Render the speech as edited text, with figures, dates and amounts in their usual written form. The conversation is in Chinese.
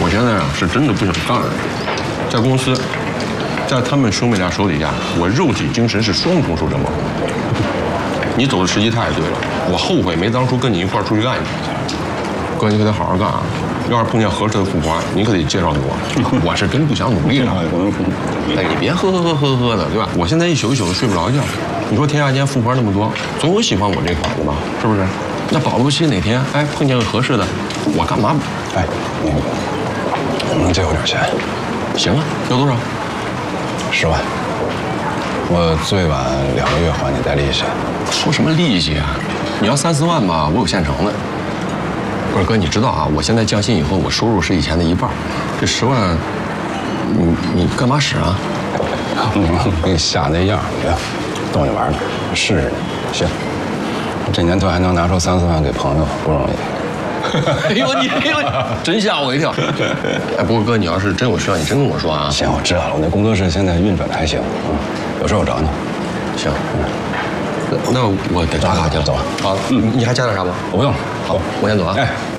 我现在啊是真的不想干了，在公司，在他们兄妹俩手底下，我肉体精神是双重受折磨。你走的时机太对了，我后悔没当初跟你一块儿出去干去。哥，你可得好好干啊！要是碰见合适的富婆，你可得介绍给我。我是真不想努力了。哎，你别呵的，对吧？我现在一宿一宿的睡不着觉。你说天下间富婆那么多，总有喜欢我这款的吧？是不是？那保不齐哪天哎碰见个合适的，我干嘛？ 哎，我能借我点钱？ 行啊，要多少 ？10万。我最晚2个月还你带利息。 说什么利息啊？你要3、4万吧，我有现成的。不是哥，你知道啊？我现在降薪以后，我收入是以前的1半，这10万，你干嘛使啊？ 给你吓那样，别逗你玩呢，试试你。行，这年头还能拿出3、4万给朋友，不容易。 哎呦你真吓我一跳！哎，不过哥，你要是真有需要，你真跟我说啊。 行，我知道了，我那工作室现在运转的还行，有事我找你。 行，那我得打卡去了。 走。 好，你还加点啥吗？ 我不用。 好，我先走啊。 哎。